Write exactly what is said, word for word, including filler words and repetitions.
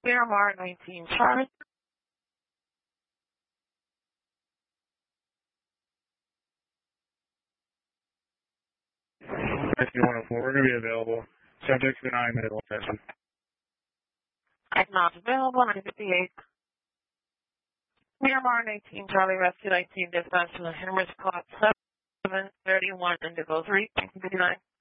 Miramar nineteen Charlie. Rescue one oh four, we're going to be available. Subject to the nine minute session. I'm not available, nine fifty-eight. Miramar nineteen Charlie, Rescue nineteen, dispatch to the Henry Scott seven thirty-one, Indigo three, nineteen fifty-nine.